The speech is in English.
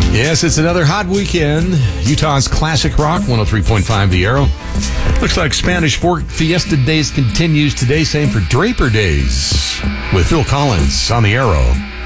Yes, it's another hot weekend. Utah's classic rock, 103.5 The Arrow. Looks like Spanish Fork Fiesta Days continues today. Same for Draper Days with Phil Collins on The Arrow.